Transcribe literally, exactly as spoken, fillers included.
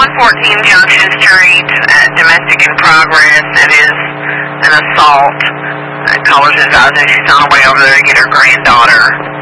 one fourteen Junction Street, uh, domestic in progress. It is an assault. Uh, caller just out there. She's on her way over there to get her granddaughter.